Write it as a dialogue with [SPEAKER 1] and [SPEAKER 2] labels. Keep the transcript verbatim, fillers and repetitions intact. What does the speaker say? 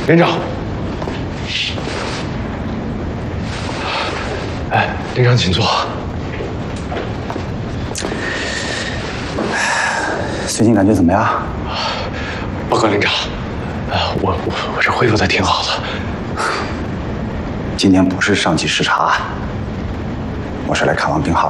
[SPEAKER 1] 连长。哎，连长，请坐。
[SPEAKER 2] 最近感觉怎么样？
[SPEAKER 1] 报告连长，呃，我我我这恢复的挺好的。
[SPEAKER 2] 今天不是上级视察，我是来看望病号